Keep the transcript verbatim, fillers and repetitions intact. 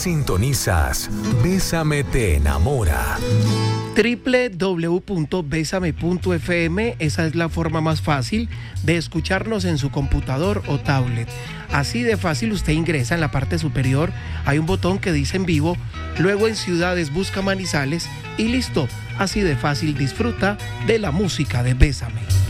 Sintonizas Bésame te enamora. doble u doble u doble u punto bésame punto efe eme, esa es la forma más fácil de escucharnos en su computador o tablet. Así de fácil, usted ingresa en la parte superior, hay un botón que dice en vivo, luego en ciudades busca Manizales y listo. Así de fácil disfruta de la música de Bésame.